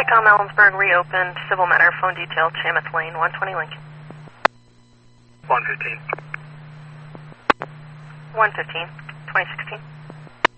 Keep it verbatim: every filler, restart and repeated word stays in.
Tricom Ellensburg reopened, civil matter, phone detail, Chamath Lane, one twenty Lincoln. one fifteen. one fifteen, twenty sixteen.